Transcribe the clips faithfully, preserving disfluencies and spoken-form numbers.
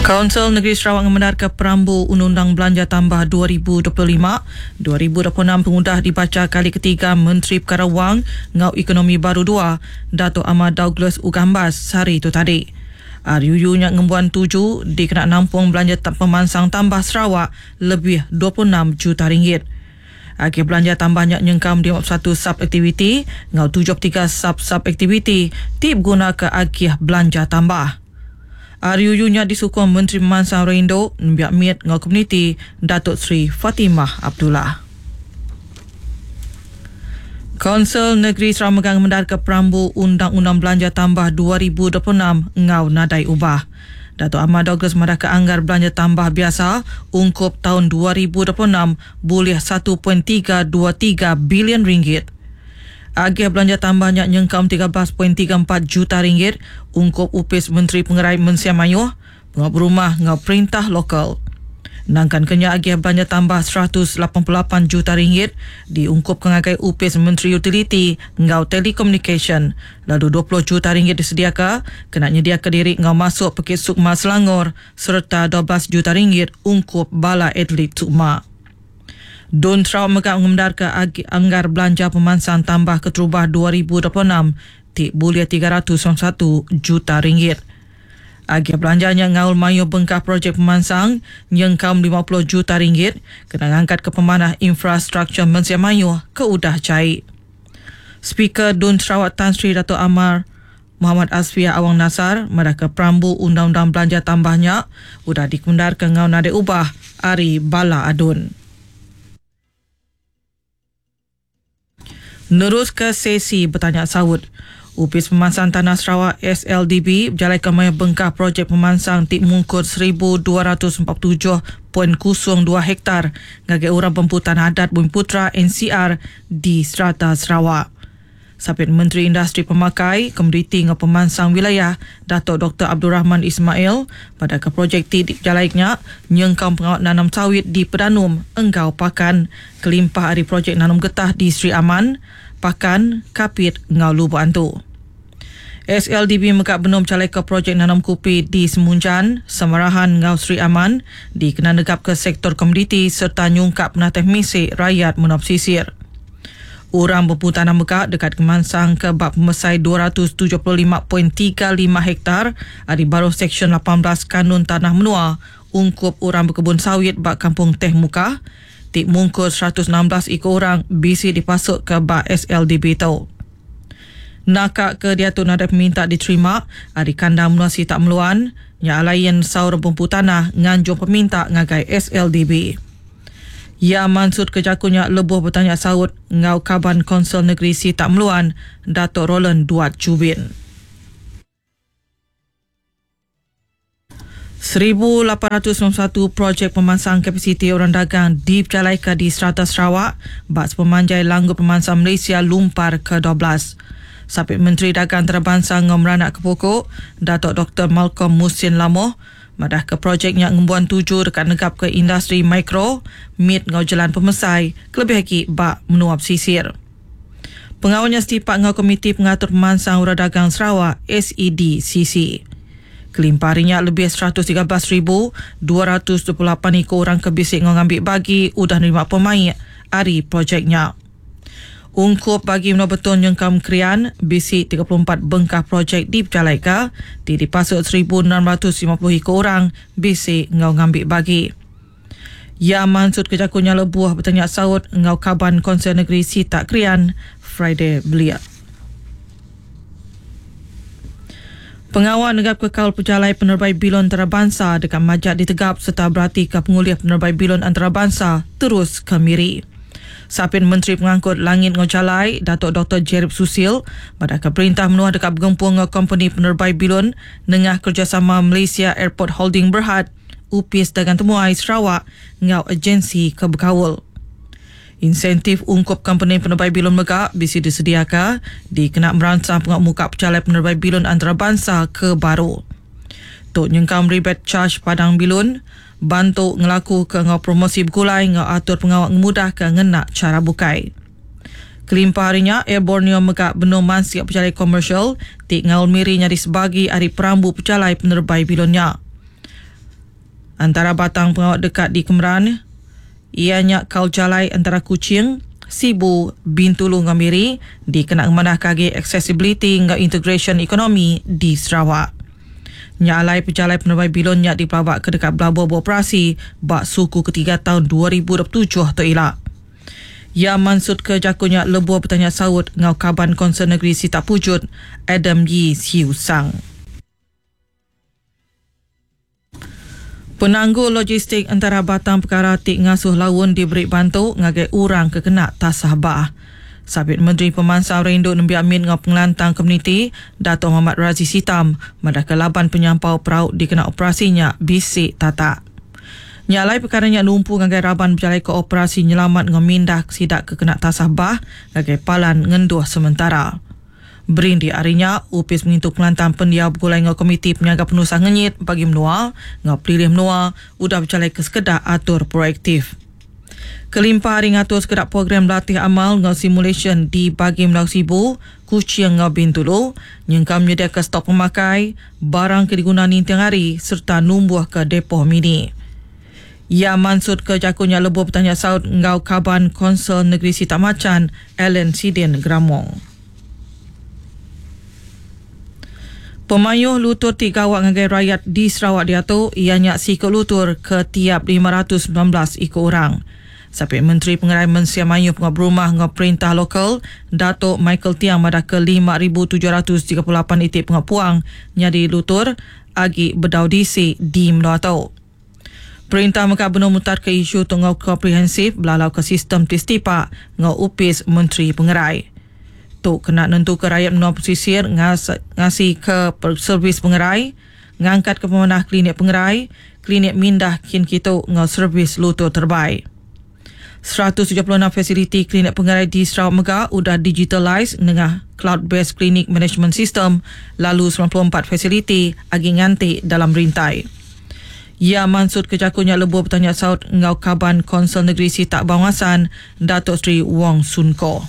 Kaunsil Negeri Sarawak membenarkan perambu Undang-Undang Belanja Tambah dua ribu dua puluh lima dua ribu dua puluh enam pengudah dibaca kali ketiga Menteri Perkara Wang Ngau Ekonomi Baru dua Datuk Ahmad Douglas Ugambas hari itu tadi. R U U nya ngembuan tuju dikena nampung belanja pemansang tambah Sarawak lebih dua puluh enam juta ringgit. Agih belanja tambahnya nyengkam di satu sub-aktiviti ngau tujuh puluh tiga sub-sub-aktiviti tip guna ke agih belanja tambah. R U U nya disukong Menteri Pemansang Rindo, Biak Miet ngau komuniti Datuk Seri Fatimah Abdullah. Kaunsil Negeri Sarawak megang mendarka perambu Undang-Undang Belanja Tambah dua ribu dua puluh enam ngau nadai ubah. Datuk Ahmad Douglas mendarka anggar belanja tambah biasa ungkup tahun dua ribu dua puluh enam boleh satu perpuluhan tiga dua tiga bilion ringgit. Agih belanja tambahnya nyengkam tiga belas perpuluhan tiga empat juta ringit ungkup upis Menteri Pengerai Mensia Mayuh, pengap rumah ngau perintah lokal. Nangkan kenya agih belanja tambah seratus lapan puluh lapan juta ringgit diungkup kengagai upis Menteri Utiliti ngau Telekomunikasi. Lalu dua puluh juta ringgit disediakan kena nyediakan diri ngau masuk Pekit Sukma Selangor serta dua belas juta ringgit ungkup Bala Atlet Sukma. Dun Sarawak megang mengendarkan anggar belanja pemansang tambah keterubah dua ribu dua puluh enam tik boleh tiga ratus satu juta ringgit. Agih belanjanya ngaul mayu bengkah projek pemansang nyengkam lima puluh juta ringgit kena angkat ke pemanah infrastruktur Mensia Mayuh ke udah cair. Speaker Dun Sarawak Tan Sri Dato' Amar Muhammad Asfiah Awang Nasar mereka perambu undang-undang belanja tambahnya udah dikendarkan ngau nadai ubah Ari Bala Adun. Nerus ke sesi bertanya sawut. Upis Pemansang Tanah Sarawak S L D B berjalai kemaya bengkah projek pemansang tik mungkut seribu dua ratus empat puluh tujuh perpuluhan kosong dua hektar ngagai orang pemputan adat Bumiputra N C R di Strata Sarawak. Sapit Menteri Industri Pemakai, Komoditi ngau Pemansang Wilayah Datuk Doktor Abdul Rahman Ismail pada ke projek tik berjalaiknya nyengkam pengawat nanam sawit di Pedanum, Enggau Pakan, kelimpah hari projek nanam getah di Sri Aman, Pakan, Kapit, ngau Lubuk Antu. S L D B megak benom calai ke projek nanam kopi di Semunjan, Semarahan, ngau Sri Aman, dikena negap ke sektor komoditi serta nyungkap penatih misik rakyat menop sisir. Orang berputanan megak dekat Kemansang ke bab pemesai dua ratus tujuh puluh lima perpuluhan tiga lima hektar di baru Seksyen lapan belas Kanun Tanah Menua ungkup orang berkebun sawit bak Kampung Teh Muka tik mungkut seratus enam belas ekor orang bisi dipasuk ke bak S L D B tau. Nakak ke dia tu nada peminta diterima di kandang menua si tak meluan nya alayan saur pempu tanah nganjung peminta ngagai S L D B. Ya mansud kejakunya lebuh bertanya saut ngau Kaban Konsul Negeri Si Tak Meluan Datuk Roland Duat Jubin. seribu lapan ratus sembilan puluh satu projek pemansang kapasiti orang dagang diperjalaikan di Strata Sarawak bak pemanjai langgur pemansang Malaysia lumpar ke dua belas. Sapit Menteri Dagang Antarabangsa ngau meranak ke pokok Datuk Doktor Malcolm Musin Lamoh madah ke projeknya ngembuan tuju dekat negap ke industri mikro mit ngau jalan pemesai kelebih lagi bak menuap sisir. Pengawalnya setipak ngau Komiti Pengatur Pemansang Urang Dagang Sarawak S E D C C. Kelimpah harinya lebih seratus tiga belas ribu dua ratus dua puluh lapan ekor orang kebisik ngau ngambil bagi udah nerima pemain hari projeknya. Ungkup bagi menua betul nyengkam krian bisik tiga puluh empat bengkah projek di Pejalaika di dipasuk seribu enam ratus lima puluh ekor orang bisik ngau ngambil bagi. Ya mansud kejakunya lebuah bertanya saut ngau Kaban Konsul Negeri Si Tak Krian Friday belia. Pengawal negap kekal pejalai penerbai bilon antarabangsa dekat Majak ditegap serta berarti ke penguliah penerbai bilon antarabangsa terus kemiri. Sapin Menteri Pengangkut Langit ngau Jalai Datuk Doktor Jerib Susil pada ke perintah menua dekat bergempung ngau company penerbai bilon nengah kerjasama Malaysia Airport Holding Berhad upis dengan temuai Sarawak ngau agensi kebekawul. Insentif ungkup company penerbai bilon megak bisi disediakan dikena merancang pengak muka pejalai penerbai bilon antarabangsa ke baru. Tok nyengkam rebate charge padang bilon bantu ngelaku ke ngau promosi bergulai ngau atur pengawal ngemudah ke ngenak cara bukai. Kelimpah harinya Air Borneo megak benoman siap pejalai komersial tik ngaul miri nyari sebagi hari perambu pejalai penerbai bilonnya. Antara batang pengawat dekat di Kemran, ianya kau jalai antara Kuching, Sibu, Bintulu dengan Miri dikena manah kage accessibility dengan integration ekonomi di Sarawak. Nyalai pejalai penerbai bilon nyak di pelabak ke dekat Belabur beroperasi bak suku ketiga tahun dua ribu dua puluh tujuh tu elak. Ya mansut ke jakunya lebuh bertanya saut ngau kaban konsen negeri Sitak Pujut Adam Yi Siu Sang. Penangguh logistik antara batang perkara tik ngasuh lawun diberi bantu ngagai urang kekena tasah bah. Sabit Menteri Pemansang Rindu Nembi Amin dengan pengelantang komuniti Dato' Muhammad Razi Sitam madaka laban penyampau perahu dikena operasinya bisik tatak. Nyalai perkaranya lumpuh ngagai raban berjalai ke operasi nyelamat dengan mindah sidak kekena tasah bah ngagai palan ngenduh sementara. Berindi harinya, U P I S mengintu pengelantang pendia bergulai dengan komiti penyaga penusah ngenyit bagi menua, dengan pilih menua, udah berjalai ke sekedar atur proaktif. Kelimpah hari ngatur sekedar program latih amal dengan simulation di bagi Melau Sibu, Kuching dengan Bintulu, nyengkam menyediakan stok pemakai, barang ke digunakan intiang hari serta numbuh ke depoh mini. Ia mansut ke jakunya lebuh bertanya saut ngau kaban Konsel Negeri Sitak Macan, Alan Sidin Gramong. Pemayuh lutur tiga awak ngagai rakyat di Sarawak diatur ianya sikut lutur ke tiap lima ratus sembilan belas ikut orang. Sampai Menteri Pengerai Mensia Mayuh Pengab Rumah dengan Perintah Lokal Dato' Michael Tiang madaka lima ribu tujuh ratus tiga puluh lapan itik Pengab Puang nyadi lutur agi berdaudisi di Melawatau. Perintah Mekah benar mutar ke isu tengau komprehensif belalau ke sistem tistipak dengan U P I S Menteri Pengerai. Tu kena nentu ke rakyat menua pesisir ngas, ngasi ke servis pengerai, ngangkat ke pemanah klinik pengerai, klinik mindah kin kita ngau servis lutur terbaik. seratus tujuh puluh enam fasiliti klinik pengerai di Sarawak Megah udah digitalize dengan cloud-based clinic management system, lalu sembilan puluh empat fasiliti agi ngantik dalam rintai. Ia mansut kejakunya lebuh bertanya saut ngau kaban Konsel Negeri Sitak Bawasan Datuk Seri Wong Sun Ko.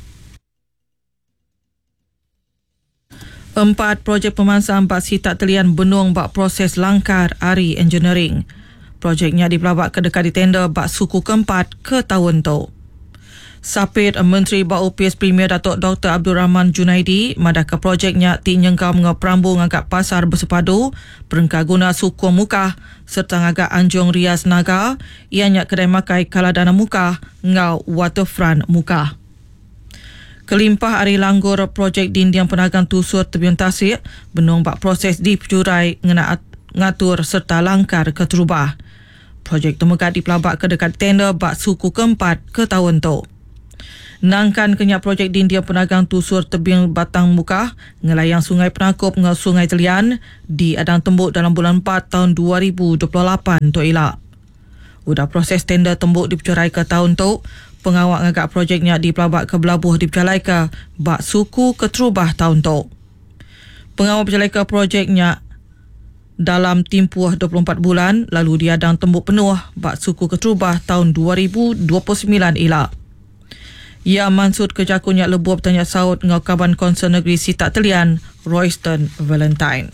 Empat projek pemansang bak Sitak Telian Benung bak proses langkar Ari Engineering. Projeknya dipelabak ke dekat di tender bak suku keempat ke tahun tu. Sapit Menteri Bak U P I S Premier Datuk Doktor Abdul Rahman Junaidi madaka projeknya ti nyengkam dengan perambung agak pasar bersepadu, perengkah guna suku muka serta agak Anjung Rias Naga, ianya kedai makai Kaladana muka ngau waterfront muka. Kelimpah hari langgur projek dindiang penagang tusur tebiun tasik benung bak proses di pejurai ngena ngatur serta langkar ke terubah. Projek temukat dipelabak ke dekat tender bak suku keempat ke tahun tu. Nangkan kenyak projek dindiang penagang tusur tebiun batang muka ngelayang Sungai Penakub dengan Sungai Telian di Adang Tembuk dalam bulan empat tahun dua ribu dua puluh lapan tu elak. Udah proses tender tembuk di pejurai ke tahun tu. Pengawak ngagak projeknya di pelabak ke Belabuh di Pejalaika bak suku keterubah tahun tu. Pengawak Pejalaika projeknya dalam tempoh dua puluh empat bulan lalu diadang tembuk penuh bak suku keterubah tahun dua ribu dua puluh sembilan elak. Ia mansut kejakunya lebuh bertanya saut ngau kaban Konsel Negeri Sitak Telian Royston Valentine.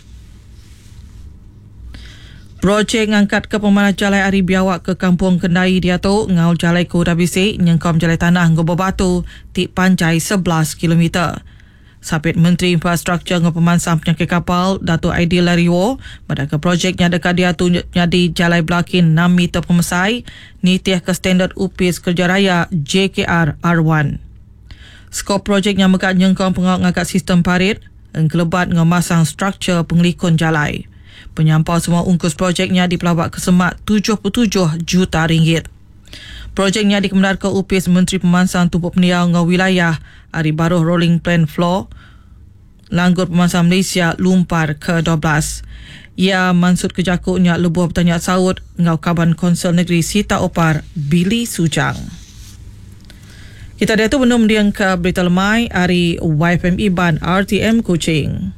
Projek ngangkat ke pemanah jalai Ari Biawak ke Kampung Kendai diatur ngau jalai ke Udah Bisik nyengkom jalai tanah ngau Batu tik pancai sebelas kilometer. Sapit Menteri Infrastruktur ngau Pemansang Penyakit Kapal Datuk Aidil Lariwo madaka projeknya dekat diatur nyadi jalai belakin enam meter pemesai nitih ke standard U P I S Kerja Raya J K R R satu. Skop projeknya mekat nyengkom pengawak ngangkat sistem parit engkelebat ngau masang struktur pengelikun jalai. Penyampau semua ungkus projeknya dipelabak ke semak tujuh puluh tujuh juta ringgit. Projeknya dikemendar ke U P I S Menteri Pemansang Tumpuk Pendiau ngau wilayah Ari Baruh Rolling Plan Floor Langgur Pemansang Malaysia Lumpar ke dua belas. Ia mansut kejakuknya lebuh bertanya saut ngau kaban Konsel Negeri Sitak Opar Billy Sujang. Kita dia tu belum diang ke berita lemai Ari Y F M Iban R T M Kuching.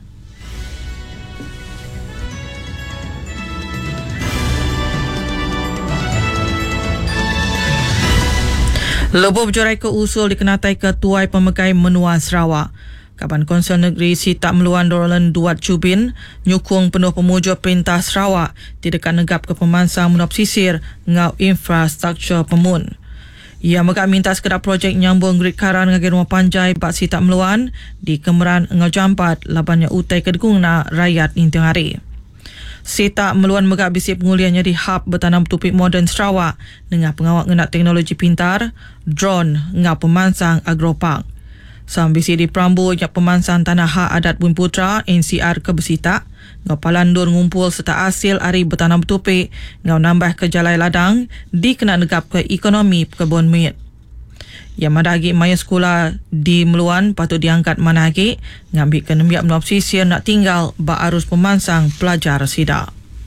Lebuh berjorai ke usul dikenatai Ketuai Pemegai Menua Sarawak. Kaban Konsel Negeri Sita Meluan Roland Duat Jubin nyukung penuh pemuja Perintah Sarawak tidak negap ke pemansang menop sisir ngau infrastruktur pemun. Ia megak minta sekedar projek nyambung grid karan ngagi rumah panjai Bak Sita Meluan di Kemeran ngau jampat labannya utai kedegungna rakyat intiang hari. Sita Meluan megak bisi penguliannya di hub bertanam tupik moden Sarawak dengan pengawak ngenak teknologi pintar, drone ngau pemansang agropark. Sambisi di Perambu yang pemansang Tanah Hak Adat Bumi Putra N C R ke Besita, ngau palandur ngumpul serta hasil ari bertanam tupik ngau nambah ke jalai ladang di kena negap ke ekonomi kebun mit. Yang madagi maya sekolah di Meluan patut diangkat managi ngambil ke nembiak menop sisir nak tinggal bak arus pemansang pelajar sida.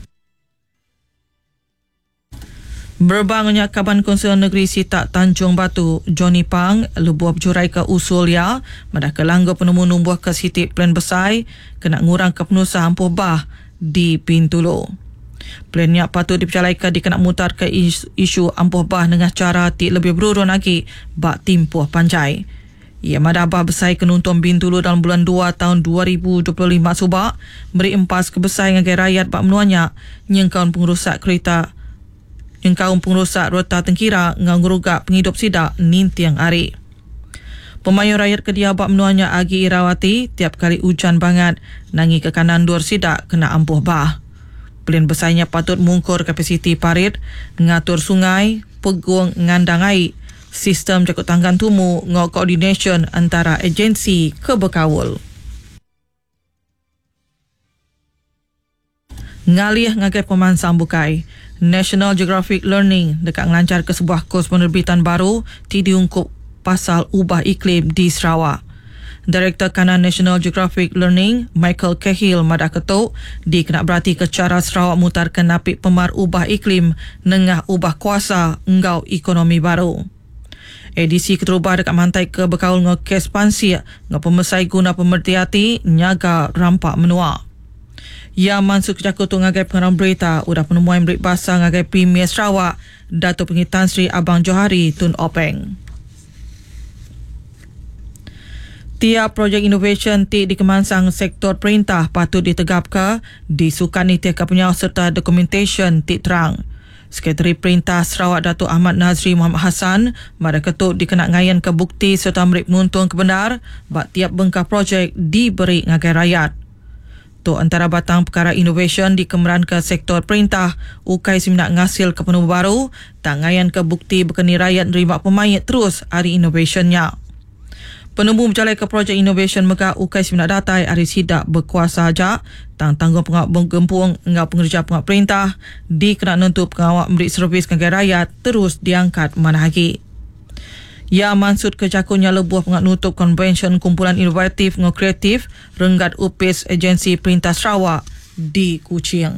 Berbangunnya Kaban Konsel Negeri Sita Tanjung Batu, Johnny Pang, lebuah berjurai ke usul ya, madah ke langgar penemu numbuh ke sitik plan besar, kena ngurang ke penusa ampuh bah di Pintulo. Plan yang patut dipercayai di kena mutar ke isu ampuh bah dengan cara ti lebih berurun lagi bak timpuh panjai. Ia madah bah besar kenuntung Bintulu dalam bulan dua tahun dua ribu dua puluh lima subak, beri empas kebesar dengan rakyat bak menuanya, nyengkaun pengerusak kereta yang kaum pengerusak rota tengkira ngang ngerugak penghidup sidak nintiang hari. Pemayu rakyat kedia bak menuanya Agi Irawati tiap kali hujan bangat nangi ke kanan dur sidak kena ampuh bah. Plan besarnya patut mungkur kapasiti parit, ngatur sungai, peguang ngandang air, sistem jakut tanggan tumu ngau coordination antara agensi ke berkawul. Ngalih ngagai pemansang bukai, National Geographic Learning dekat ngelancar ke sebuah kos penerbitan baru ti diungkup pasal ubah iklim di Sarawak. Direktur Kanan National Geographic Learning, Michael Cahill madah ketuk, di kena berarti ke cara Sarawak mutarkan napik pemar ubah iklim nengah ubah kuasa engau ekonomi baru. Edisi keterubah dekat mantai ke berkaul ngau kes pansi ngau pemesai guna pemerhati nyaga rampak menua. Ia mansuk jakutu ngagai pengarang berita udah penemuan berita basah ngagai Premier Sarawak Datuk Pengitan Sri Abang Johari Tun Openg. Tiap projek inovation ti di kemansang sektor perintah patut ditegap ke disukani tiap kepenyau serta dokumentation ti terang. Sekretari Perintah Sarawak Datuk Ahmad Nazri Muhammad Hassan mada ketuk dikenak ngayan ke bukti serta merik menuntung kebenar bak tiap bengkah projek diberi ngagai rakyat. Tu antara batang perkara innovation di kemeran ke sektor perintah ukai simenak ngasil ke penuh baru tak ngayan ke bukti berkeni rakyat nerima pemayit terus hari innovationnya. Penemu berjalai ke projek innovation mega ukai simenak datai hari sidak berkuasa aja tang tanggung pengawak gempung ngau pengerja pengawak perintah di kena nentu pengawak memberi servis ke rakyat terus diangkat manahagi. Ia mansud ke jakunya lebuah pengawak nutup konvensyen kumpulan inovatif ngau kreatif renggat upis agensi Perintah Sarawak di Kuching.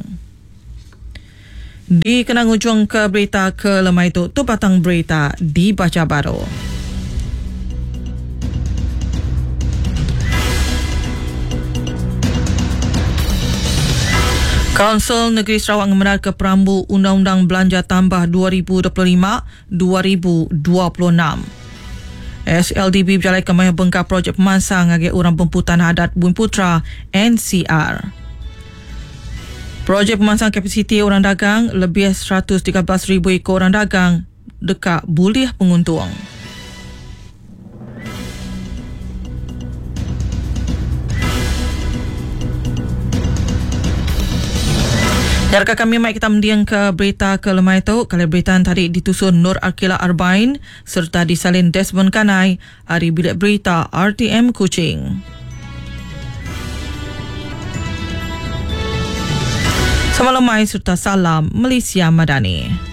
Di kena ngujung ke berita ke lemah itu, tu batang berita dibaca baru. Kaunsil Negeri Sarawak mengenar ke Perambu Undang-Undang Belanja Tambah dua ribu dua puluh lima dua ribu dua puluh enam. S L D B berjalai ke maya bengkak projek pemansang ngagi orang pemputan adat Bumi Putra N C R. Projek pemansang kapasiti orang dagang lebih seratus tiga belas ribu ekor orang dagang dekat bulih penguntung. Jarka kami mai kita mendiang ke berita ke lemah itu. Kali berita tadi ditusun Nur Akila Arbain serta disalin Desmond Kanai hari bilik berita R T M Kuching. Selamat lemai serta salam Malaysia Madani.